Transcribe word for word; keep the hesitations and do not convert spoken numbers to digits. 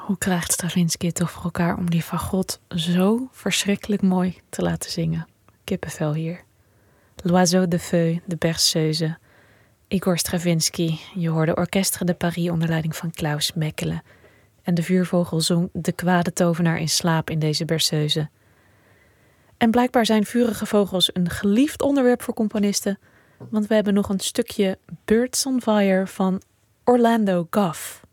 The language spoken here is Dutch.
Hoe krijgt Stravinsky het toch voor elkaar om die fagot zo verschrikkelijk mooi te laten zingen? Kippenvel hier. L'Oiseau de Feuille, de berceuse. Igor Stravinsky, je hoorde Orchestre de Paris onder leiding van Klaus Mekele. En de vuurvogel zong De kwade tovenaar in slaap in deze berceuse. En blijkbaar zijn vurige vogels een geliefd onderwerp voor componisten, want we hebben nog een stukje Birds on Fire van Orlando Gough.